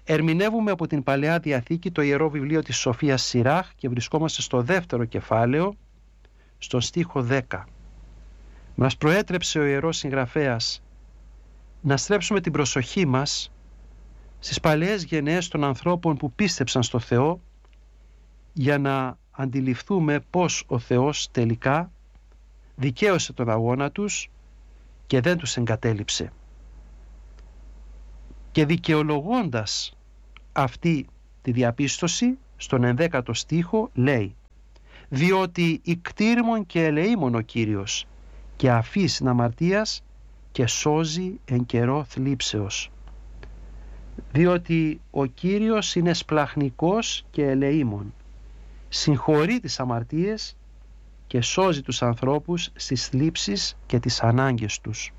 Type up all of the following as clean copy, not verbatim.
Ερμηνεύουμε από την Παλαιά Διαθήκη το Ιερό Βιβλίο της Σοφίας Σιράχ και βρισκόμαστε στο 2ο κεφάλαιο, στον στίχο 10. Μας προέτρεψε ο Ιερός Συγγραφέας να στρέψουμε την προσοχή μας στις παλαιές γενναίες των ανθρώπων που πίστεψαν στο Θεό, για να αντιληφθούμε πως ο Θεός τελικά δικαίωσε τον αγώνα τους και δεν τους εγκατέλειψε. Και δικαιολογώντας αυτή τη διαπίστωση, στον 11ο στίχο λέει: «Διότι ικτήρμον και ελεήμον ο Κύριος και αφής αμαρτίας και σώζει εν καιρό θλίψεως». Διότι ο Κύριος είναι σπλαχνικός και ελεήμον, συγχωρεί τις αμαρτίες και σώζει τους ανθρώπους στις θλίψεις και τις ανάγκες τους.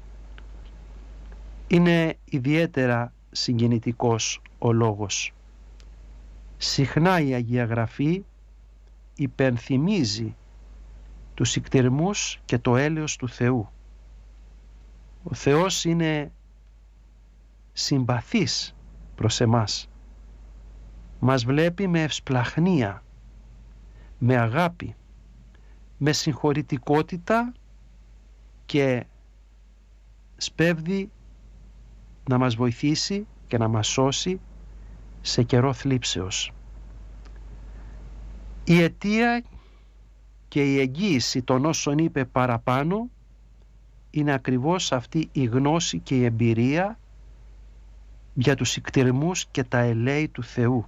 Είναι ιδιαίτερα συγκινητικός ο λόγος. Συχνά η Αγία Γραφή υπενθυμίζει τους ικτηρμούς και το έλεος του Θεού. Ο Θεός είναι συμπαθής προς εμάς. Μας βλέπει με ευσπλαχνία, με αγάπη, με συγχωρητικότητα και σπέβδει να μας βοηθήσει και να μας σώσει σε καιρό θλίψεως. Η αιτία και η εγγύηση των όσων είπε παραπάνω είναι ακριβώς αυτή η γνώση και η εμπειρία για τους ικτηρμούς και τα ελέη του Θεού.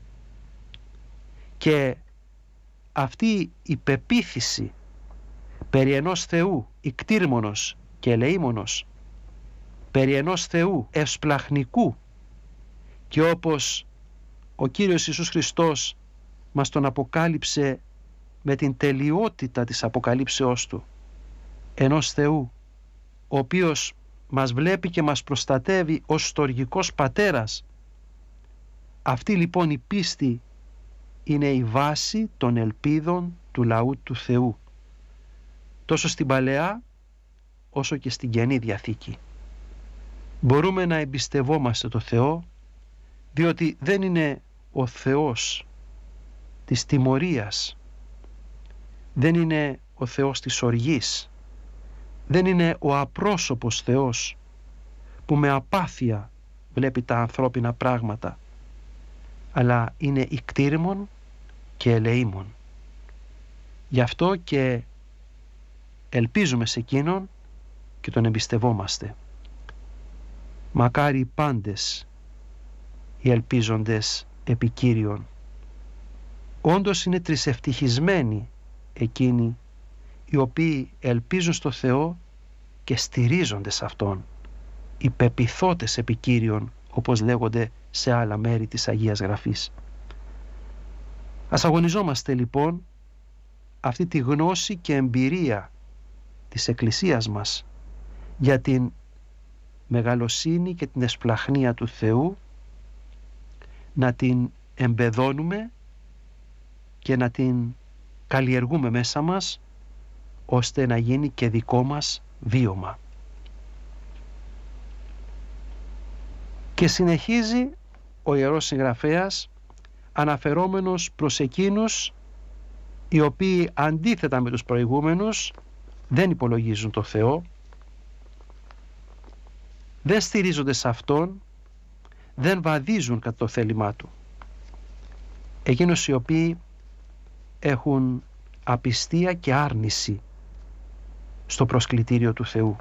Και αυτή η πεποίθηση περί ενός Θεού ικτήρμονος και ελεήμονος, περί ενός Θεού ευσπλαχνικού, και όπως ο Κύριος Ιησούς Χριστός μας τον αποκάλυψε με την τελειότητα της αποκαλύψεώς του, ενός Θεού ο οποίος μας βλέπει και μας προστατεύει ως στοργικός πατέρας. Αυτή λοιπόν η πίστη είναι η βάση των ελπίδων του λαού του Θεού, τόσο στην Παλαιά όσο και στην Καινή Διαθήκη. Μπορούμε να εμπιστευόμαστε το Θεό, διότι δεν είναι ο Θεός της τιμωρίας, δεν είναι ο Θεός της οργής, δεν είναι ο απρόσωπος Θεός που με απάθεια βλέπει τα ανθρώπινα πράγματα, αλλά είναι ικτήρμον και ελεήμον. Γι' αυτό και ελπίζουμε σε Εκείνον και τον εμπιστευόμαστε. Μακάρι οι πάντες οι ελπίζοντες επί Κύριον. Όντως είναι τρισευτυχισμένοι εκείνοι οι οποίοι ελπίζουν στο Θεό και στηρίζονται σε Αυτόν, οι πεποιθώτες επί Κύριον, όπως λέγονται σε άλλα μέρη της Αγίας Γραφής. Ας αγωνιζόμαστε λοιπόν αυτή τη γνώση και εμπειρία της Εκκλησίας μας για την μεγαλοσύνη και την εσπλαχνία του Θεού, να την εμπεδώνουμε και να την καλλιεργούμε μέσα μας, ώστε να γίνει και δικό μας βίωμα. Και συνεχίζει ο Ιερός Συγγραφέας αναφερόμενος προς εκείνους οι οποίοι αντίθετα με τους προηγούμενους δεν υπολογίζουν το Θεό, δεν στηρίζονται σε Αυτόν, δεν βαδίζουν κατά το θέλημά Του. Εκείνους οι οποίοι έχουν απιστία και άρνηση στο προσκλητήριο του Θεού.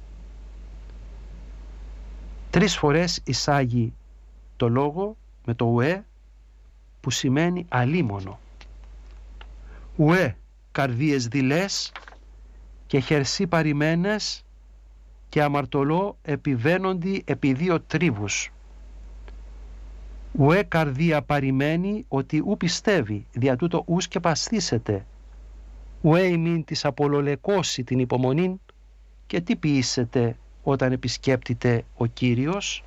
3 φορές εισάγει το λόγο με το ουέ, που σημαίνει αλίμονο. Ουέ καρδίες δειλές και χερσί παρημένες και αμαρτωλό επιβαίνοντι επί 2 τρίβους. Ουέ καρδία παρημένη ότι ου πιστεύει, δια τούτο ους και πασθήσετε. Ουέ ημίν της απολολεκώσει την υπομονήν, και τι ποιήσετε όταν επισκέπτεται ο Κύριος.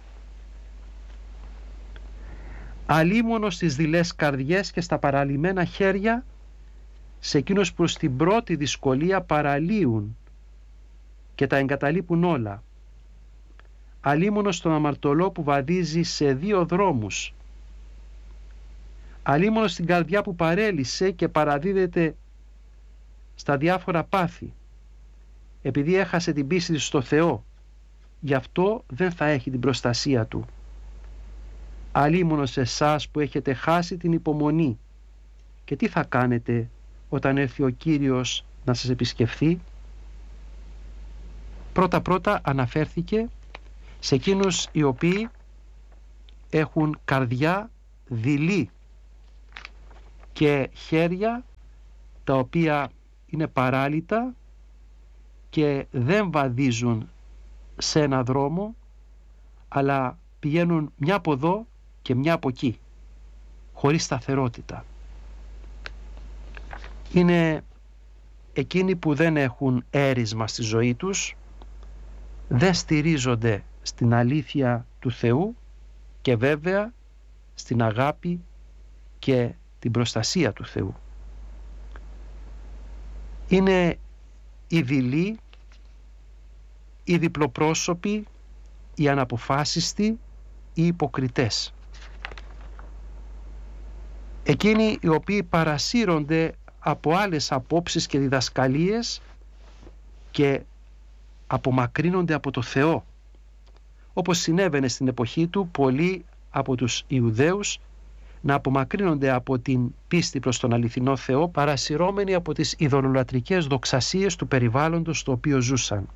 Αλίμονο στις δειλές καρδιές και στα παραλυμμένα χέρια, σε εκείνους που στην πρώτη δυσκολία παραλύουν και τα εγκαταλείπουν όλα. αλίμονος τον αμαρτωλό που βαδίζει σε 2 δρόμους, αλίμονος στην καρδιά που παρέλυσε και παραδίδεται στα διάφορα πάθη, επειδή έχασε την πίστη στο Θεό, γι' αυτό δεν θα έχει την προστασία του. Αλίμονος εσάς που έχετε χάσει την υπομονή, και τι θα κάνετε όταν έρθει ο Κύριος να σας επισκεφθεί? Πρώτα αναφέρθηκε σε εκείνους οι οποίοι έχουν καρδιά δειλή και χέρια τα οποία είναι παράλυτα και δεν βαδίζουν σε ένα δρόμο, αλλά πηγαίνουν μια από εδώ και μια από εκεί, χωρίς σταθερότητα. Είναι εκείνοι που δεν έχουν έρισμα στη ζωή τους, δεν στηρίζονται στην αλήθεια του Θεού και βέβαια στην αγάπη και την προστασία του Θεού. Είναι οι δειλοί, οι διπλοπρόσωποι, οι αναποφάσιστοι, οι υποκριτές. Εκείνοι οι οποίοι παρασύρονται από άλλες απόψεις και διδασκαλίες και απομακρύνονται από το Θεό, όπως συνέβαινε στην εποχή του πολλοί από τους Ιουδαίους να απομακρύνονται από την πίστη προς τον αληθινό Θεό, παρασυρώμενοι από τις ειδωλολατρικές δοξασίες του περιβάλλοντος στο οποίο ζούσαν.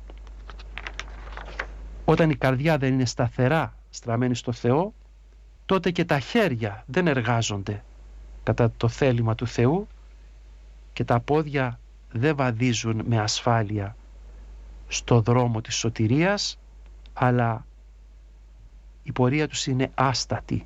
Όταν η καρδιά δεν είναι σταθερά στραμμένη στο Θεό, τότε και τα χέρια δεν εργάζονται κατά το θέλημα του Θεού και τα πόδια δεν βαδίζουν με ασφάλεια στο δρόμο της σωτηρίας, αλλά η πορεία τους είναι άστατη.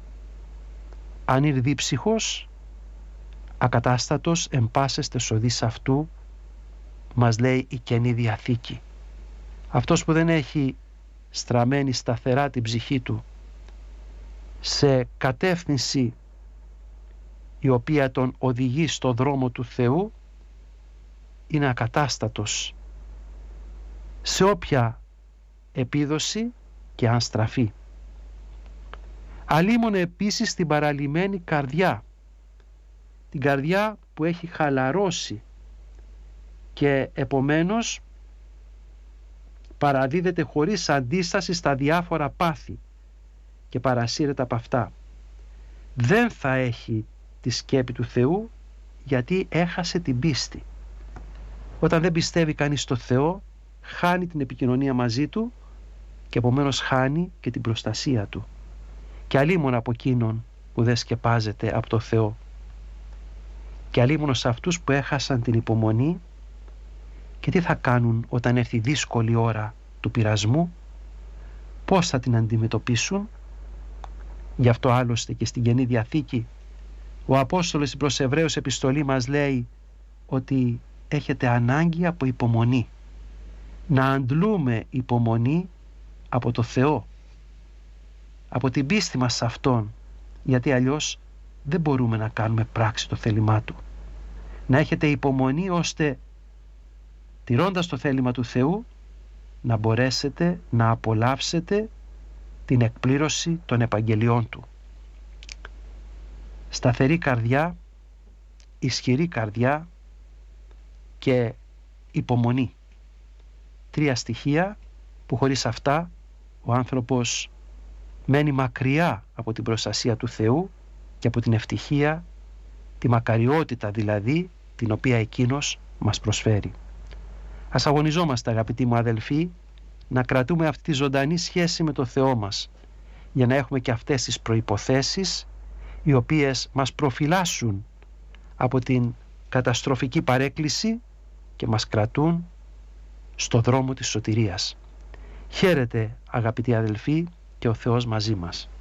Αν είναι δίψυχος, ακατάστατος εν πάσες τες οδείς αυτού, μας λέει η Καινή Διαθήκη. Αυτός που δεν έχει στραμμένη σταθερά την ψυχή του σε κατεύθυνση η οποία τον οδηγεί στο δρόμο του Θεού, είναι ακατάστατος σε όποια επίδοση και αν στραφεί. Αλίμονε επίσης την παραλυμένη καρδιά, την καρδιά που έχει χαλαρώσει και επομένως παραδίδεται χωρίς αντίσταση στα διάφορα πάθη και παρασύρεται από αυτά. Δεν θα έχει τη σκέπη του Θεού, γιατί έχασε την πίστη. Όταν δεν πιστεύει κανείς στο Θεό, χάνει την επικοινωνία μαζί του και επομένως χάνει και την προστασία του. Και αλίμον από εκείνον που δεν σκεπάζεται από το Θεό. Και αλίμον σε αυτούς που έχασαν την υπομονή. Και τι θα κάνουν όταν έρθει δύσκολη ώρα του πειρασμού? Πώς θα την αντιμετωπίσουν? Γι' αυτό άλλωστε και στην Καινή Διαθήκη ο Απόστολος στην προς Εβραίους επιστολή μας λέει ότι έχετε ανάγκη από υπομονή. Να αντλούμε υπομονή από το Θεό, από την πίστη μας σε Αυτόν, γιατί αλλιώς δεν μπορούμε να κάνουμε πράξη το θέλημά Του. Να έχετε υπομονή ώστε, τηρώντας το θέλημα του Θεού, να μπορέσετε να απολαύσετε την εκπλήρωση των επαγγελιών Του. Σταθερή καρδιά, ισχυρή καρδιά και υπομονή. 3 στοιχεία που χωρίς αυτά ο άνθρωπος μένει μακριά από την προστασία του Θεού και από την ευτυχία, τη μακαριότητα δηλαδή, την οποία Εκείνος μας προσφέρει. Ας αγωνιζόμαστε, αγαπητοί μου αδελφοί, να κρατούμε αυτή τη ζωντανή σχέση με το Θεό μας, για να έχουμε και αυτές τις προϋποθέσεις οι οποίες μας προφυλάσσουν από την καταστροφική παρέκκληση και μας κρατούν στο δρόμο της σωτηρίας. Χαίρετε, αγαπητοί αδελφοί, και ο Θεός μαζί μας.